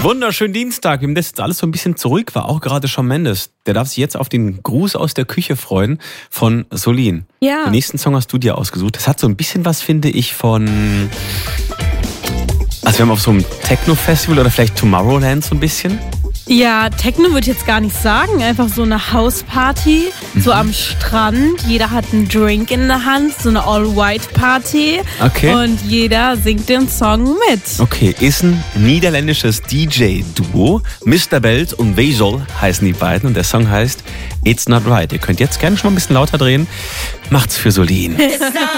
Wunderschönen Dienstag. Wir haben das jetzt alles so ein bisschen zurück, war auch gerade Shawn Mendes. Der darf sich jetzt auf den Gruß aus der Küche freuen von Solin. Ja. Den nächsten Song hast du dir ausgesucht. Das hat so ein bisschen was, finde ich, von... Also wir haben auf so einem Techno-Festival oder vielleicht Tomorrowland so ein bisschen. Ja, Techno würde ich jetzt gar nicht sagen. Einfach so eine Hausparty, so am Strand. Jeder hat einen Drink in der Hand, so eine All-White-Party. Okay. Und jeder singt den Song mit. Okay, ist ein niederländisches DJ-Duo. Mr. Belt und Wezel heißen die beiden und der Song heißt It's Not Right. Ihr könnt jetzt gerne schon mal ein bisschen lauter drehen. Macht's für Solin.